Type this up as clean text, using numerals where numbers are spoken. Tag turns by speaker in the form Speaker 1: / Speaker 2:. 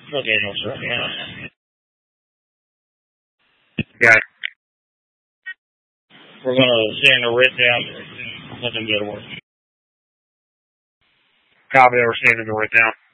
Speaker 1: Okay, no, sir. Yeah.
Speaker 2: Yeah.
Speaker 1: We're going to send the writ down. Let them go to work.
Speaker 2: Copy, we're sending the writ down.